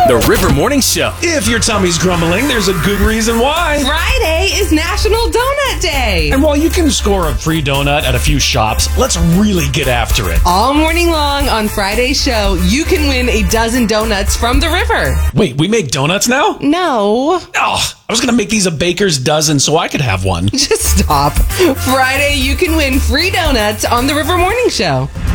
The River Morning Show. If your tummy's grumbling, there's a good reason why. Friday is National Donut Day. And while you can score a free donut at a few shops, let's really get after it. All morning long on Friday's show, you can win a dozen donuts from the river. Wait, we make donuts now? No. Oh, I was going to make these a baker's dozen so I could have one. Just stop. Friday, you can win free donuts on the River Morning Show.